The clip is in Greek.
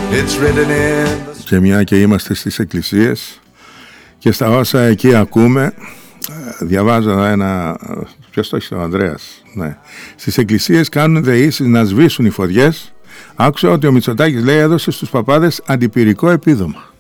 Και μια και είμαστε στις εκκλησίες και στα όσα εκεί ακούμε, διαβάζω ένα, ποιος το έχει, ο Ανδρέας, ναι. Στις εκκλησίες κάνουν δεήσεις να σβήσουν οι φωτιές. Άκουσα ότι ο Μητσοτάκης, λέει, έδωσε στους παπάδες αντιπυρικό επίδομα.